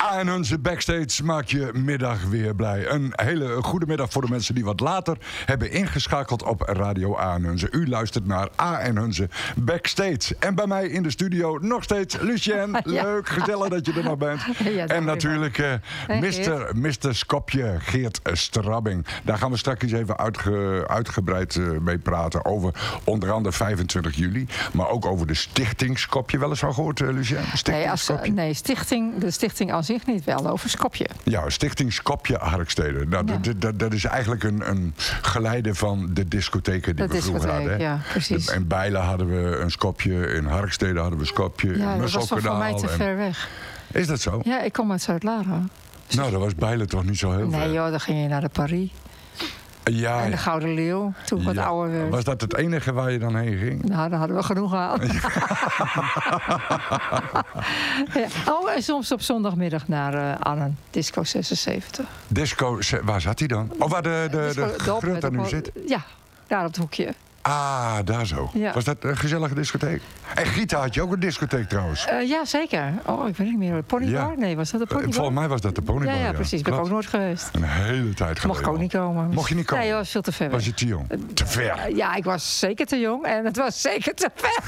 En onze backstage maakt je middag weer blij. Een hele goede middag voor de mensen die wat later hebben ingeschakeld op Radio A en Hunze. U luistert naar A en Hunze Backstage. En bij mij in de studio nog steeds Lucien. Ja. Leuk, gezellig dat je er nog bent. Ja, en natuurlijk Mr. Skopje, Geert Strabbing. Daar gaan we straks eens even uitgebreid mee praten over onder andere 25 juli. Maar ook over de stichting Skopje. Wel eens van gehoord, Lucien? De stichting aan zich niet, wel over Skopje. Ja, Stichting Skopje Harkstede. Nou, dat is eigenlijk een geleide van de discotheken die we vroeger hadden. Hè? Ja, precies. In Bijlen hadden we een Skopje, in Harkstede hadden we Skopje, Ja, in dat was voor mij te ver weg. Is dat zo? Ja, ik kom uit Zuid-Lara. Nou, dat was Bijlen toch niet zo heel ver? Nee joh, dan ging je naar de Paris. Ja, en de Gouden Leeuw, toen ik wat ouder werd. Was dat het enige waar je dan heen ging? Nou, daar hadden we genoeg aan. Ja. Oh, en soms op zondagmiddag naar Annen, Disco 76. Disco, waar zat hij dan? Oh, waar de Grut nu zit? Ja, daar op het hoekje. Ah, daar zo. Ja. Was dat een gezellige discotheek? En Gita had je ook een discotheek trouwens? Ja, zeker. Oh, ik weet niet meer. Ponybar? Ja. Nee, was dat de Ponybar? Volgens mij was dat de Ponybar, ja, precies. Ben ik ook nooit geweest. Een hele tijd geleden. Mocht ik ook niet komen. Mocht je niet komen? Nee, dat was veel te ver. Was je te jong? Te ver? Ja, ik was zeker te jong en het was zeker te ver.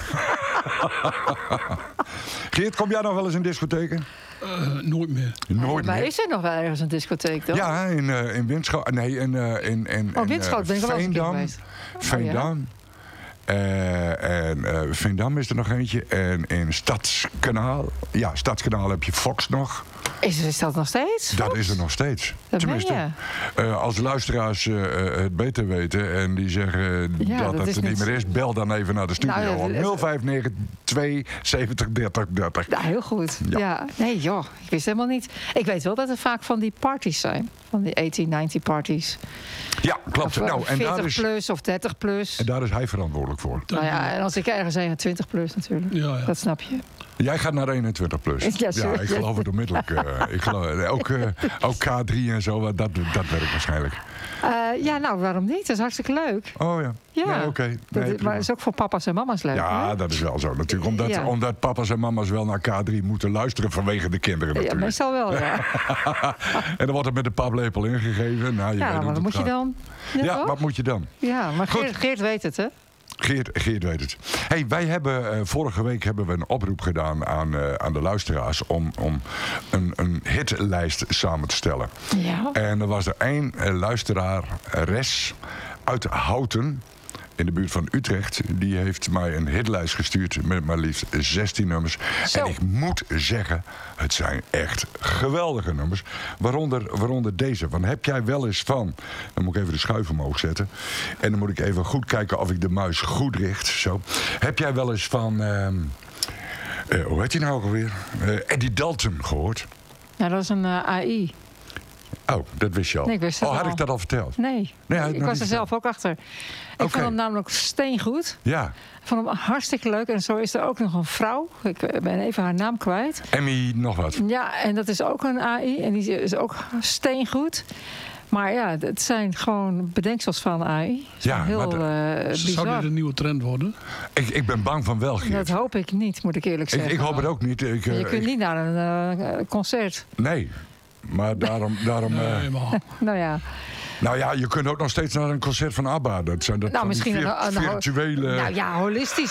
Geert, kom jij nog wel eens in discotheken? Nooit meer. Nooit maar meer? is er nog wel ergens een discotheek dan? Ja, in Winschoten. Nee, in Winschoten ben ik wel eens een keer geweest. Veendam. Veendam is er nog eentje. En in Stadskanaal. Ja, Stadskanaal heb je Fox nog. Is dat nog steeds? Dat is er nog steeds. Dat tenminste, als luisteraars het beter weten en die zeggen dat het er niet meer is, bel dan even naar de studio op 059 270 30 30. Nou, heel goed. Ja. Nee joh, ik wist helemaal niet. Ik weet wel dat er vaak van die parties zijn. Van die 1890 parties. Ja, klopt. Of, nou, en 40 daar is, plus of 30 plus. En daar is hij verantwoordelijk voor. Nou ja, en als ik ergens zeg 20 plus natuurlijk. Ja. Dat snap je. Jij gaat naar 21 plus. Ja, ik geloof het onmiddellijk. Ik geloof, ook K3 en zo, dat werkt waarschijnlijk. Ja, nou, waarom niet? Dat is hartstikke leuk. Oh ja. Ja, nee, oké. Nee, maar het is ook voor papa's en mama's leuk. Ja, hè? dat is wel zo natuurlijk. Omdat papa's en mama's wel naar K3 moeten luisteren vanwege de kinderen natuurlijk. Ja, meestal wel, ja. En dan wordt het met de paplepel ingegeven. Nou, maar wat moet je dan? Ja, wat moet je dan? Ja, maar Geert weet het, hè? Geert weet het. Hey, wij hebben vorige week een oproep gedaan aan de luisteraars om een hitlijst samen te stellen. Ja. En er was er één luisterares uit Houten, in de buurt van Utrecht, die heeft mij een hitlijst gestuurd met maar liefst 16 nummers. Zo. En ik moet zeggen, het zijn echt geweldige nummers. Waaronder deze. Want heb jij wel eens van... Dan moet ik even de schuif omhoog zetten. En dan moet ik even goed kijken of ik de muis goed richt. Zo. Heb jij wel eens van... hoe heet hij nou ook alweer? Eddie Dalton gehoord? Ja, dat is een AI. Oh, dat wist je al. Nee, ik wist het had al. ik dat al verteld? Nee, ik was er zelf ook achter. Ik vond hem namelijk steengoed. Ja. Ik vond hem hartstikke leuk. En zo is er ook nog een vrouw. Ik ben even haar naam kwijt. Emmy nog wat. Ja, en dat is ook een AI. En die is ook steengoed. Maar ja, het zijn gewoon bedenksels van AI. Ja, heel bizar. Zou dit een nieuwe trend worden? Ik ben bang van wel, Geert. Dat hoop ik niet, moet ik eerlijk zeggen. Ik hoop het ook niet. Je kunt niet naar een concert. Nee, maar daarom Nee, Nou ja. Nou ja, je kunt ook nog steeds naar een concert van ABBA. Dat zijn dat Nou, misschien virtuele... Nou ja, holistisch